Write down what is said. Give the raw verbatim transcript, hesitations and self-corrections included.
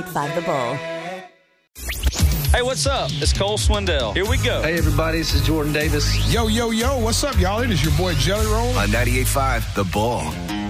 eight five The Bull. Hey, what's up? It's Cole Swindell. Here we go. Hey, everybody. This is Jordan Davis. Yo, yo, yo. What's up, y'all? It is your boy Jelly Roll. On ninety-eight point five The Bull.